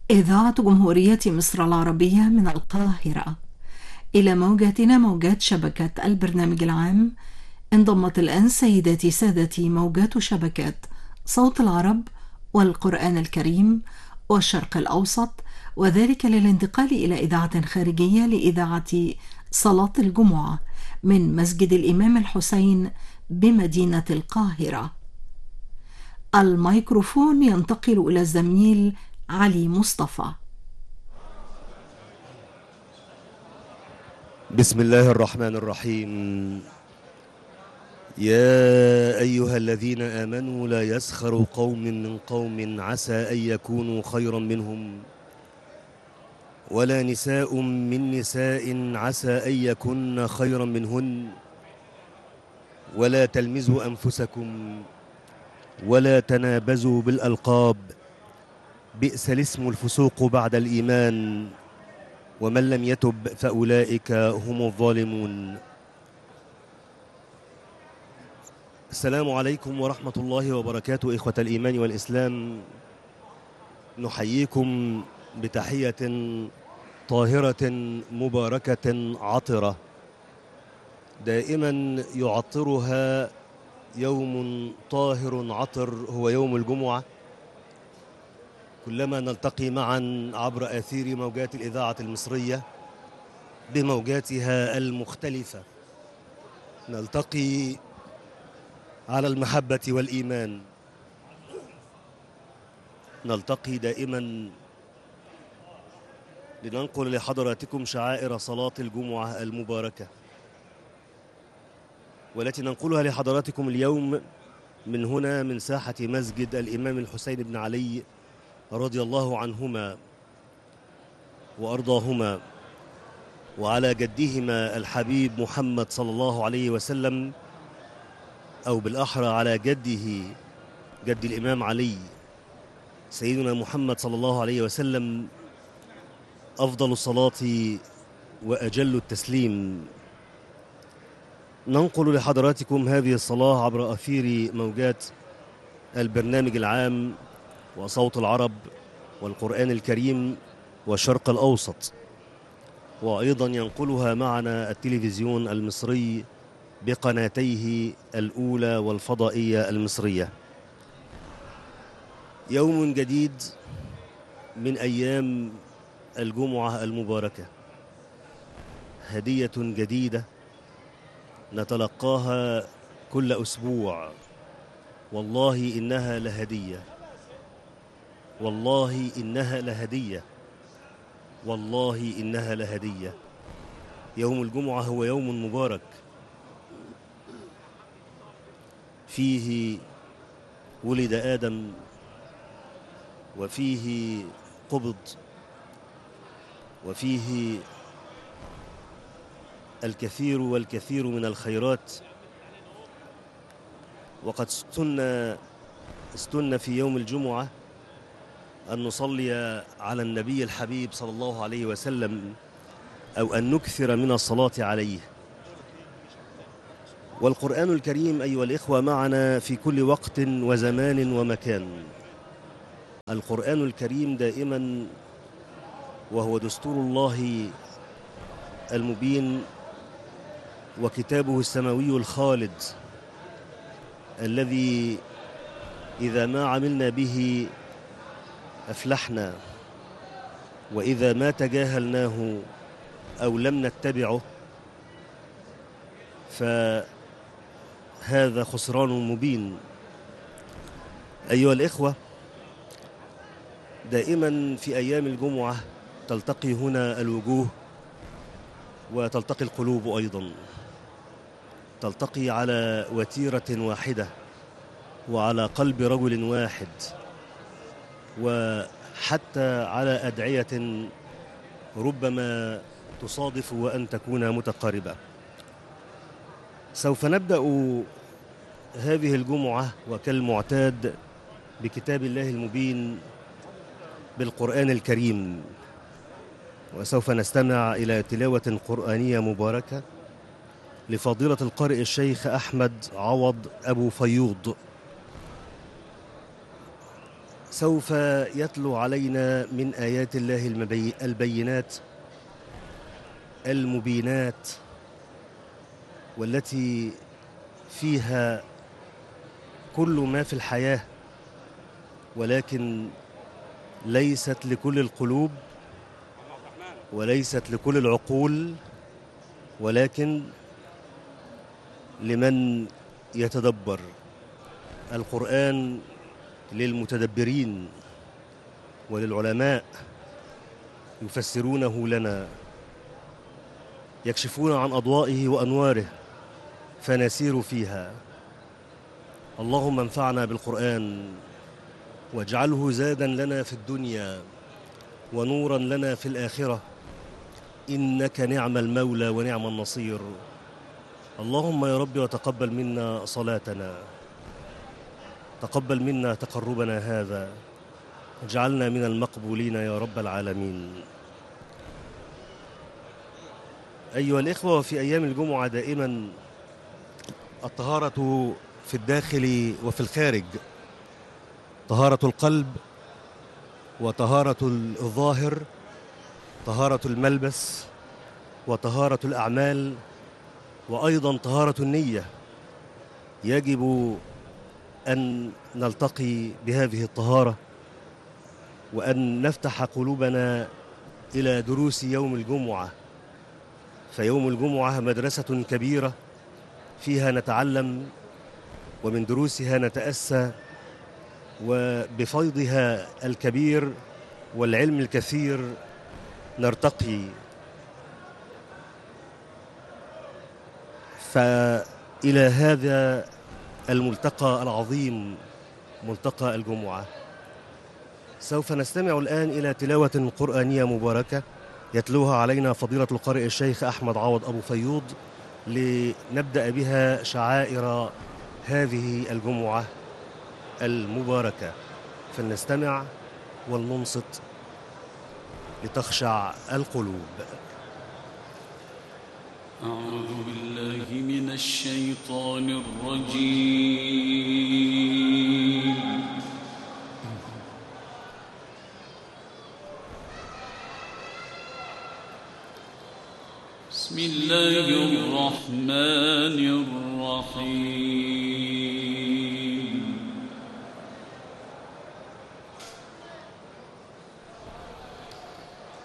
إذاعة جمهورية مصر العربية من القاهرة. إلى موجاتنا موجات شبكة البرنامج العام. انضمت الآن سيداتي سادتي موجات شبكات صوت العرب والقرآن الكريم والشرق الأوسط، وذلك للانتقال إلى إذاعة خارجية لإذاعة صلاة الجمعة من مسجد الإمام الحسين بمدينة القاهرة. الميكروفون ينتقل إلى الزميل علي مصطفى. بسم الله الرحمن الرحيم. يا أيها الذين آمنوا لا يسخر قوم من قوم عسى أن يكونوا خيرا منهم ولا نساء من نساء عسى أن يكن خيرا منهن ولا تلمزوا أنفسكم ولا تنابزوا بالألقاب بئس الاسم الفسوق بعد الإيمان ومن لم يتب فأولئك هم الظالمون. السلام عليكم ورحمة الله وبركاته. إخوة الإيمان والإسلام، نحييكم بتحية طاهرة مباركة عطرة دائما يعطرها يوم طاهر عطر، هو يوم الجمعة. كلما نلتقي معا عبر آثير موجات الإذاعة المصرية بموجاتها المختلفة، نلتقي على المحبة والإيمان، نلتقي دائما لننقل لحضراتكم شعائر صلاة الجمعة المباركة، والتي ننقلها لحضراتكم اليوم من هنا من ساحة مسجد الإمام الحسين بن علي رضي الله عنهما وأرضاهما، وعلى جدهما الحبيب محمد صلى الله عليه وسلم، أو بالأحرى على جده جد الإمام علي سيدنا محمد صلى الله عليه وسلم، أفضل الصلاة وأجل التسليم. ننقل لحضراتكم هذه الصلاة عبر أثير موجات البرنامج العام وصوت العرب والقرآن الكريم والشرق الأوسط، وأيضا ينقلها معنا التلفزيون المصري بقناتيه الأولى والفضائية المصرية. يوم جديد من أيام الجمعة المباركة، هدية جديدة نتلقاها كل أسبوع. والله إنها لهدية، والله إنها لهدية، والله إنها لهدية. يوم الجمعة هو يوم مبارك، فيه ولد آدم، وفيه قبض، وفيه الكثير والكثير من الخيرات. وقد استن في يوم الجمعة أن نصلي على النبي الحبيب صلى الله عليه وسلم، أو أن نكثر من الصلاة عليه. والقرآن الكريم أيها الإخوة معنا في كل وقت وزمان ومكان. القرآن الكريم دائما وهو دستور الله المبين وكتابه السماوي الخالد، الذي إذا ما عملنا به أفلحنا، وإذا ما تجاهلناه أو لم نتبعه فهذا خسران مبين. أيها الإخوة، دائما في أيام الجمعة تلتقي هنا الوجوه وتلتقي القلوب أيضا، تلتقي على وتيرة واحدة وعلى قلب رجل واحد، وحتى على أدعية ربما تصادف وأن تكون متقاربة. سوف نبدأ هذه الجمعة وكالمعتاد بكتاب الله المبين بالقرآن الكريم، وسوف نستمع إلى تلاوة قرآنية مباركة لفضيلة القارئ الشيخ أحمد عوض أبو فيوض. سوف يتلو علينا من آيات الله البينات المبينات، والتي فيها كل ما في الحياة، ولكن ليست لكل القلوب وليست لكل العقول، ولكن لمن يتدبر. القرآن للمتدبرين وللعلماء، يفسرونه لنا، يكشفون عن أضوائه وأنواره فنسير فيها. اللهم انفعنا بالقرآن واجعله زادا لنا في الدنيا ونورا لنا في الآخرة، إنك نعم المولى ونعم النصير. اللهم يا رب وتقبل منا صلاتنا، تقبل منا تقربنا هذا، اجعلنا من المقبولين يا رب العالمين. أيها الإخوة، في أيام الجمعة دائما الطهارة في الداخل وفي الخارج، طهارة القلب وطهارة الظاهر، طهارة الملبس وطهارة الأعمال، وأيضا طهارة النية. يجب أن نلتقي بهذه الطهارة وأن نفتح قلوبنا إلى دروس يوم الجمعة، فيوم الجمعة مدرسة كبيرة فيها نتعلم ومن دروسها نتأسى، وبفيضها الكبير والعلم الكثير نرتقي. فإلى هذا الملتقى العظيم، ملتقى الجمعة، سوف نستمع الآن إلى تلاوة قرآنية مباركة يتلوها علينا فضيلة القارئ الشيخ أحمد عوض أبو فيوض، لنبدأ بها شعائر هذه الجمعة المباركة. فلنستمع ولننصت لتخشع القلوب. أعوذ بالله من الشيطان الرجيم. بسم الله الرحمن الرحيم.